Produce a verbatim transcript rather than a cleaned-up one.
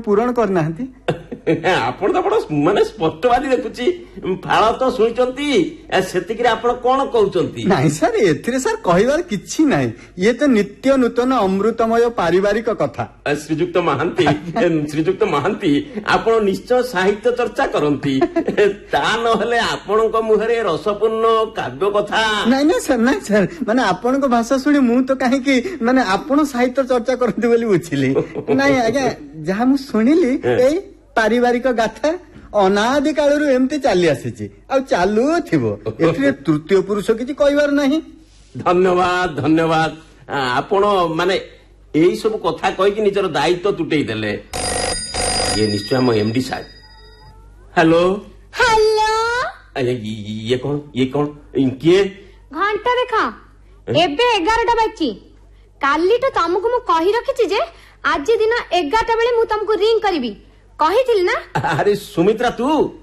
ପୂରଣ କରିନା ଆପଣ ତ ବଡ ମାନେ ସ୍ପଷ୍ଟବାଦୀ ଦେଖୁଛି ଫାଳ ତ ଶୁଣିଛନ୍ତି ସେତିକିରେ ଆପଣ କଣ କହୁଛନ୍ତି? ନାଇଁ ସାର୍ ଏଥିରେ ସାର୍ କହିବାର କିଛି ନାହିଁ ଇଏ ତ ନିତ୍ୟ ନୂତନ ଅମୃତମୟ ପାରିବାରିକ କଥା। ଶ୍ରୀଯୁକ୍ତ ମହାନ୍ତି ଶ୍ରୀଯୁକ୍ତ ମହାନ୍ତି ଆପଣ ନିଶ୍ଚୟ ସାହିତ୍ୟ ଚର୍ଚ୍ଚା କରନ୍ତି ତା ନହେଲେ ଆପଣଙ୍କ ମୁହଁରେ ରସପୂର୍ଣ୍ଣ କାବ୍ୟ କଥା। ନାଇଁ ନାଇଁ ସାର୍ ନାଇଁ ସାର୍ ମାନେ ଆପଣଙ୍କ ଭାଷା ଶୁଣି ମୁଁ ତ କାହିଁକି ମାନେ ଆପଣ ସାହିତ୍ୟ ଚର୍ଚ୍ଚା କରନ୍ତି ବୋଲି ବୁଝିଲି। ନାଇଁ ଆଜ୍ଞା ଯାହା ମୁଁ ଶୁଣିଲି ଏଇ ପାରିବାରିକ ଗାଥା ଅନାଦି କାଳରୁ ଏମିତି ଚାଲି ଆସିଛି ଆଉ ଚାଲୁଥିବ ଏଥିରେ ତୃତୀୟ ପୁରୁଷ କିଛି କହିବାର ନାହିଁ। ଧନ୍ୟବାଦ ଧନ୍ୟବାଦ ଆପଣ ମାନେ ଏଇ ସବୁ କଥା କହିକି ନିଜର ଦାୟିତ୍ୱ ତୁଟେଇ ଦେଲେ। ଇଏ ନିଶ୍ଚୟ ଆମ ଏମଡି ସାହେବ। ହ୍ୟାଲୋ ହ୍ୟାଲୋ ଇଏ କଣ ଇଏ କଣ କିଏ? ଘଣ୍ଟା ଦେଖ ଏବେ ଏଗାରଟା ବାକି କାଲିଠୁ ତମକୁ ମୁଁ କହି ରଖିଛି ଯେ ଆଜି ଦିନ ଏଗାରଟା ବେଳେ ମୁଁ ତମକୁ ରିଙ୍ଗ କରିବି କହିଥିଲି ନା। ଆରେ ସୁମିତ୍ରା ତୁ